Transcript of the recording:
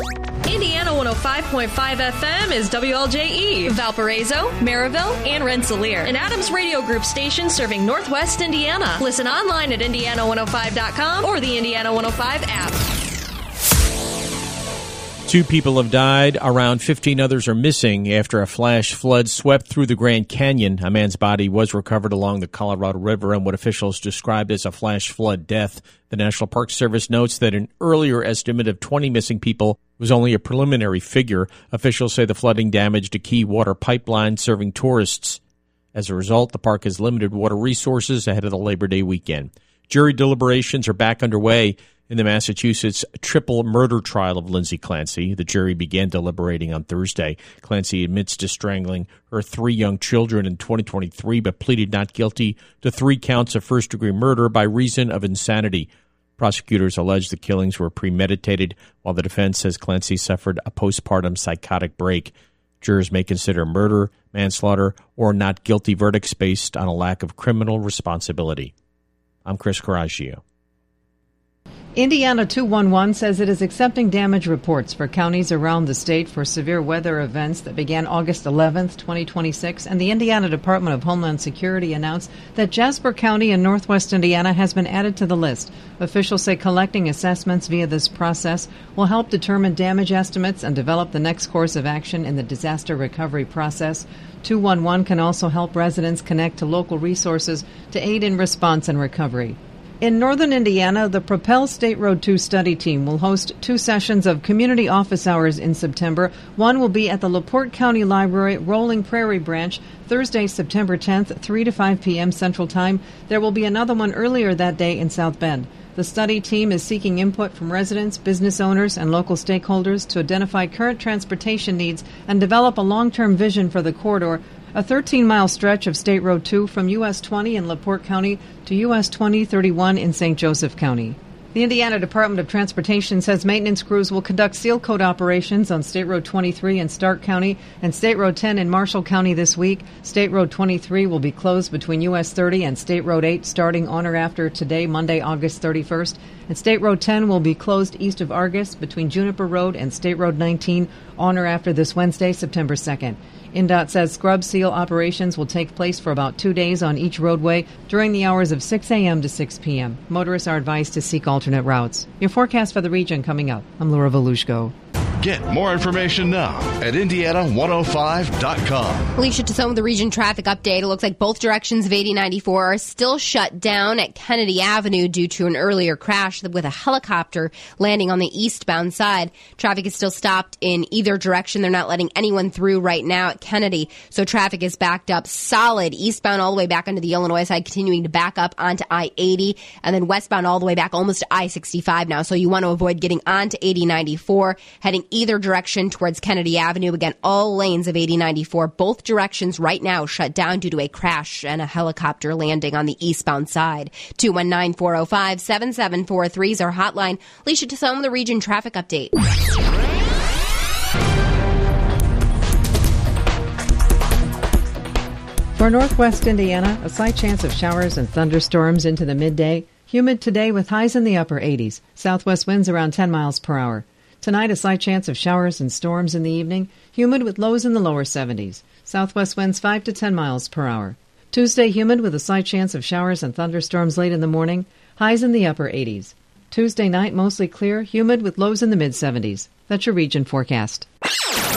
Indiana 105.5 FM is WLJE, Valparaiso, Maryville, and Rensselaer, an Adams Radio Group station serving Northwest Indiana. Listen online at Indiana105.com or the Indiana 105 app. 2 people have died. Around 15 others are missing after a flash flood swept through the Grand Canyon. A man's body was recovered along the Colorado River in what officials described as a flash flood death. The National Park Service notes that an earlier estimate of 20 missing people was only a preliminary figure. Officials say the flooding damaged a key water pipeline serving tourists. As a result, the park has limited water resources ahead of the Labor Day weekend. Jury deliberations are back underway in the Massachusetts triple murder trial of Lindsay Clancy. The jury began deliberating on Thursday. Clancy admits to strangling her 3 young children in 2023, but pleaded not guilty to 3 counts of first-degree murder by reason of insanity. Prosecutors allege the killings were premeditated, while the defense says Clancy suffered a postpartum psychotic break. Jurors may consider murder, manslaughter, or not guilty verdicts based on a lack of criminal responsibility. I'm Chris Coraggio. Indiana 211 says it is accepting damage reports for counties around the state for severe weather events that began August 11th, 2026, and the Indiana Department of Homeland Security announced that Jasper County in northwest Indiana has been added to the list. Officials say collecting assessments via this process will help determine damage estimates and develop the next course of action in the disaster recovery process. 211 can also help residents connect to local resources to aid in response and recovery. In northern Indiana, the Propel State Road 2 study team will host 2 sessions of community office hours in September. One will be at the LaPorte County Library Rolling Prairie Branch, Thursday, September 10th, 3 to 5 p.m. Central Time. There will be another one earlier that day in South Bend. The study team is seeking input from residents, business owners, and local stakeholders to identify current transportation needs and develop a long-term vision for the corridor, a 13-mile stretch of State Road 2 from US 20 in LaPorte County to US 2031 in St. Joseph County. The Indiana Department of Transportation says maintenance crews will conduct seal coat operations on State Road 23 in Stark County and State Road 10 in Marshall County this week. State Road 23 will be closed between US 30 and State Road 8 starting on or after today, Monday, August 31st. And State Road 10 will be closed east of Argus between Juniper Road and State Road 19 on or after this Wednesday, September 2nd. INDOT says scrub seal operations will take place for about 2 days on each roadway during the hours of 6 a.m. to 6 p.m. Motorists are advised to seek alternate routes. Your forecast for the region coming up. I'm Laura Volushko. Get more information now at Indiana105.com. Alicia, to some of the region traffic update, it looks like both directions of 8094 are still shut down at Kennedy Avenue due to an earlier crash with a helicopter landing on the eastbound side. Traffic is still stopped in either direction. They're not letting anyone through right now at Kennedy, so traffic is backed up solid eastbound all the way back onto the Illinois side, continuing to back up onto I-80, and then westbound all the way back almost to I-65 now. So you want to avoid getting onto 8094, heading either direction towards Kennedy Avenue. Again, all lanes of 8094, both directions right now shut down due to a crash and a helicopter landing on the eastbound side. 219-405-7743 is our hotline. Alicia, to some of the region traffic update. For northwest Indiana, a slight chance of showers and thunderstorms into the midday. Humid today with highs in the upper 80s. Southwest winds around 10 miles per hour. Tonight, a slight chance of showers and storms in the evening. Humid with lows in the lower 70s. Southwest winds 5 to 10 miles per hour. Tuesday, humid with a slight chance of showers and thunderstorms late in the morning. Highs in the upper 80s. Tuesday night, mostly clear. Humid with lows in the mid-70s. That's your region forecast.